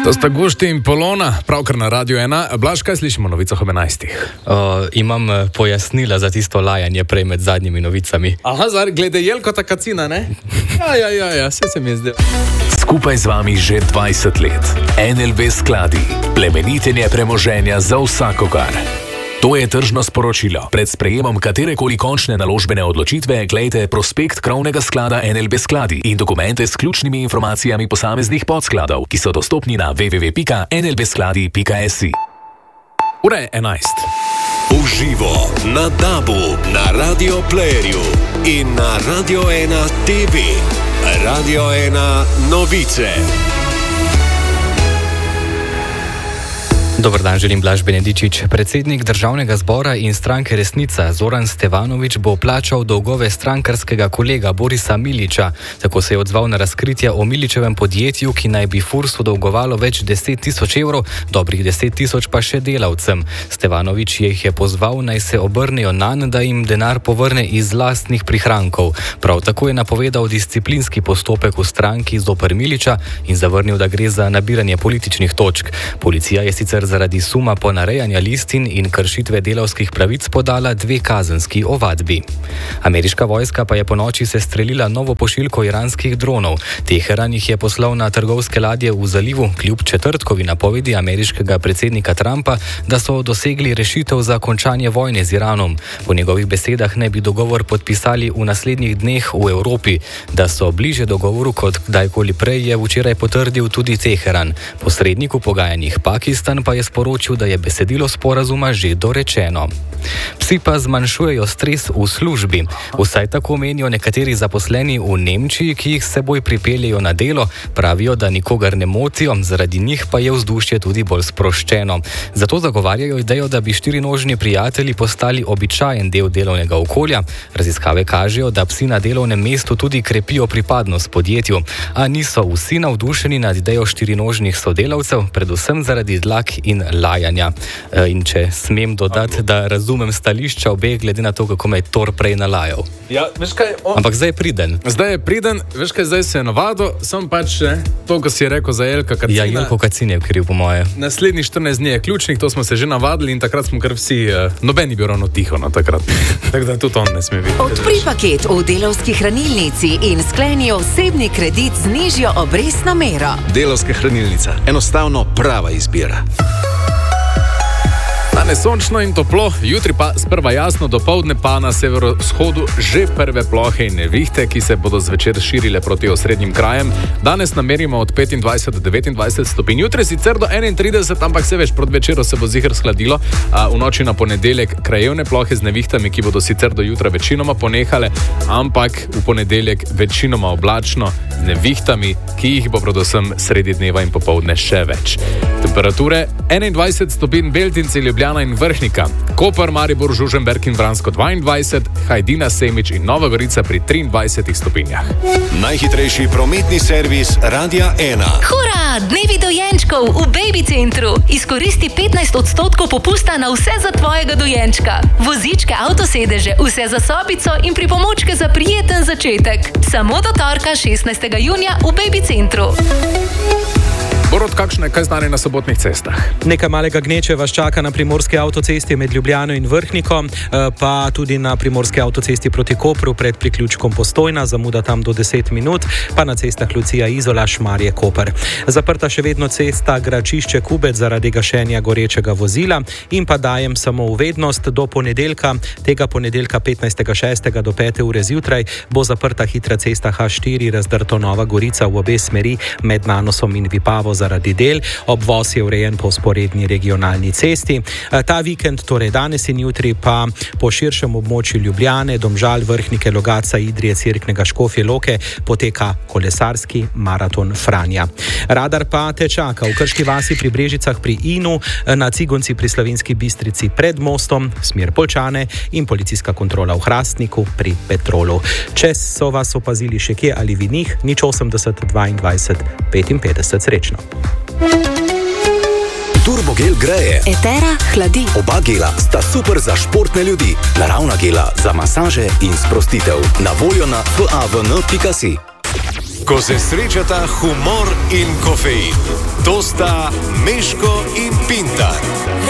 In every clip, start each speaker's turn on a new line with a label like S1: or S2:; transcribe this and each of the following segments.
S1: To sta Gušti in Polona, pravkar na Radio 1. Blaž, kaj slišimo v novicah ob 11?
S2: Imam pojasnila za tisto lajanje prej med zadnjimi novicami.
S1: Aha, glede Jelkota Kacina, ne? Ja, vse se mi je zdelo.
S3: Skupaj z vami že 20 let. NLB Skladi. Plemenitenje premoženja za vsakogar. To je tržno sporočilo. Pred sprejemom katerekoli končne naložbene odločitve glejte prospekt krovnega sklada NLB Skladi in dokumente s ključnimi informacijami posameznih podskladov, ki so dostopni na www.nlbskladi.si.
S1: Ura je 11.
S4: Uživo na DAB-u, na Radio Playerju in na Radio 1 TV. Radio 1 novice.
S2: Dober dan, želim Blaž Benedičič. Predsednik Državnega zbora in stranke Resnica Zoran Stevanović bo plačal dolgove strankarskega kolega Borisa Miliča. Tako se je odzval na razkritja o Miličevem podjetju, ki naj bi Fursu dolgovalo več 10 000 evrov, dobrih 10 000 pa še delavcem. Stevanović jih je pozval, naj se obrnejo nanj, da jim denar povrne iz lastnih prihrankov. Prav tako je napovedal disciplinski postopek v stranki zoper Miliča in zavrnil, da gre za nabiranje političnih točk. Policija je sicer zaradi suma ponarejanja listin in kršitve delavskih pravic podala 2 kazenski ovadbi. Ameriška vojska pa je ponoči sestrelila novo pošiljko iranskih dronov. Teheran jih je poslal na trgovske ladje v zalivu, kljub četrtkovi napovedi ameriškega predsednika Trumpa, da so dosegli rešitev za končanje vojne z Iranom. Po njegovih besedah ne bi dogovor podpisali v naslednjih dneh v Evropi. Da so bliže dogovoru kot kdajkoli prej, je včeraj potrdil tudi Teheran. Posrednik v pogajanjih Pakistan pa je sporočil, da je besedilo sporazuma že dorečeno. Psi pa zmanjšujejo stres v službi. Vsaj tako menijo nekateri zaposleni v Nemčiji, ki jih s seboj pripeljejo na delo. Pravijo, da nikogar ne motijo, zaradi njih pa je vzdušje tudi bolj sproščeno. Zato zagovarjajo idejo, da bi 4-nožni prijatelji postali običajen del delovnega okolja. Raziskave kažejo, da psi na delovnem mestu tudi krepijo pripadnost podjetju. A niso vsi navdušeni nad idejo 4-nožnih sodelavcev, predvsem zaradi dlak in lajanja. In če smem dodati, da razumem stališča obeh, glede na to, kako me je Thor prej nalajal.
S1: Ja, veš kaj?
S2: Ampak zdaj je priden.
S1: Veš kaj, zdaj se je navadil, sem pač to, ko si je rekel za Jelka Kacina.
S2: Ja, Jelko Kacin je kriv, po moje.
S1: Naslednjih 14 dni je ključnih, to smo se že navadili in takrat smo kar vsi, noben je bil ravno tiho na takrat. Tako da tudi on ne sme biti.
S5: Odpri paket v Delavski hranilnici in skleni osebni kredit z nižjo obrestno mero.
S6: Delavska hranilnica, enostavno prava izbira.
S1: Danes sončno in toplo, jutri pa sprva jasno, dopoldne pa na severovzhodu že prve plohe in nevihte, ki se bodo zvečer širile proti osrednjim krajem. Danes namerimo od 25 do 29 stopinj, jutri sicer do 31, ampak se veš, proti večeru se bo ziher shladilo. V noči na ponedeljek krajevne plohe z nevihtami, ki bodo sicer do jutra večinoma ponehale, ampak v ponedeljek večinoma oblačno z nevihtami, ki jih bo predvsem sredi dneva in popoldne še več. Temperature 21 stopinj Beltinci, Ljubljana in Vrhnika, Koper, Maribor, Žužemberk in Vransko 22, Hajdina, Semič in Nova Gorica pri 23 stopinjah.
S4: Najhitrejši prometni servis Radia 1.
S7: Hura! Dnevi dojenčkov v Baby Centru. Izkoristi 15% popusta na vse za tvojega dojenčka. Vozičke, avtosedeže, vse za sobico in pripomočke za prijeten začetek. Samo do torka 16. junija v Baby Centru.
S1: Borod, kaj stane na sobotnih cestah?
S8: Nekaj malega gneče vas čaka na primorski avtocesti med Ljubljano in Vrhnikom, pa tudi na primorski avtocesti proti Kopru pred priključkom Postojna, zamuda tam do 10 minut, pa na cestah Lucija, Izola, Šmarje, Koper. Zaprta še vedno cesta Gračišče Kubec zaradi gašenja gorečega vozila in pa dajem samo uvednost do ponedeljka, tega ponedeljka 15.6. do 5. ure zjutraj bo zaprta hitra cesta H4 razdrto Nova Gorica v obe smeri med Nanosom in Vipavo zaradi del. Obvoz je urejen po sporedni regionalni cesti. Ta vikend, torej danes in jutri, pa po širšem območju Ljubljane, Domžal, Vrhnike, Logatca, Idrije, Cerknega, Škofje Loke poteka kolesarski maraton Franja. Radar pa te čaka v Krški vasi pri Brežicah pri Inu, na Cigonci pri Slovenski Bistrici pred mostom, smer Poljčane in policijska kontrola v Hrastniku pri Petrolu. Če so vas opazili še kje ali v njih, 080 22 55. Srečno.
S4: Turbogel greje.
S5: Etera hladi.
S4: Oba gela sta super za športne ljudi. Naravna gela za masaže in sprostitev. Na voljo na favn.si. Ko se srečata humor in kofein. To sta Meško in Pintar.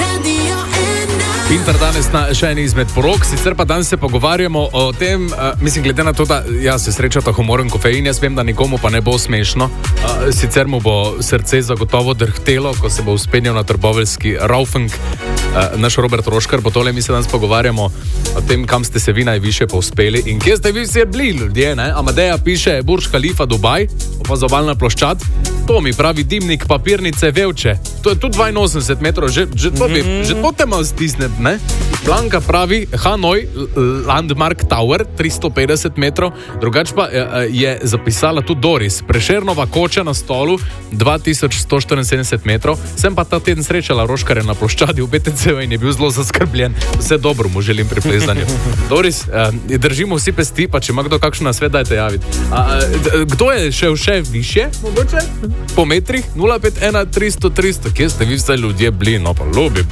S1: Pintar danes na še eni izmed porok, sicer pa danes se pogovarjamo o tem, mislim, glede na to, da se srečata humor in kofein, jaz vem, da nikomu pa ne bo smešno, sicer mu bo srce zagotovo drhtelo, ko se bo uspenjal na trboveljski Raufeng. Naš Robert Roškar bo tole, mi se danes pogovarjamo o tem, kam ste se vi najviše povzpeli in kje ste vi vsi bili ljudje, ne? Amadeja piše Burj Khalifa Dubaj, opazovalna ploščad, to mi pravi dimnik papirnice Vevče, to je tu 82 metrov, že to te malo stisne, ne? Blanka pravi Hanoi Landmark Tower 350 metrov, drugač pa je zapisala tu Doris, Prešernova koča na stolu 2174 metrov, sem pa ta teden srečala Roškare na ploščadi v BTC-u in je bil zelo zaskrbljen, vse dobro mu želim pri plezanju. Doris, držimo vsi pesti, pa če ima kdo kakšno nasvet, dajte javiti. Kdo je šel še više, mogoče? Po metrih? 051 300 300, kje ste vi vse ljudje bili, no pa ljubi.